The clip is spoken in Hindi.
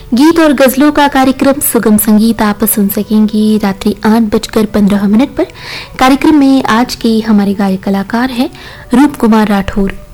गीत और गजलों का कार्यक्रम सुगम संगीत आप सुन सकेंगे रात्रि 8:15 पर। कार्यक्रम में आज के हमारे गायक कलाकार हैं रूप कुमार राठौर।